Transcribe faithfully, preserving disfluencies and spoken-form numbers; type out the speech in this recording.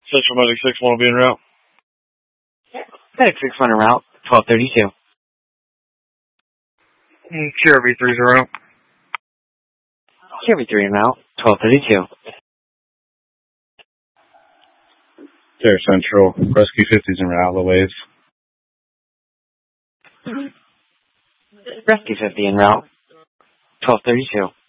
Central Medic six one will be en route. Medic six one en route, twelve thirty-two. Mm, Q R V three is en route. Q R V three en route, twelve thirty-two. Terra Central, Rescue fifty is en route, low waves. Rescue fifty en route, twelve thirty-two.